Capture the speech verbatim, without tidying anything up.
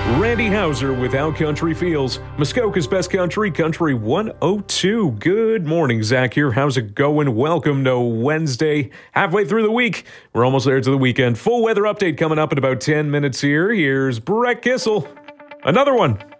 Randy Hauser with How Country Feels. Muskoka's Best Country, Country one oh two. Good morning, Zach here. How's it going? Welcome to Wednesday, halfway through the week. We're almost there to the weekend. Full weather update coming up in about ten minutes here. Here's Brett Kissel. Another one.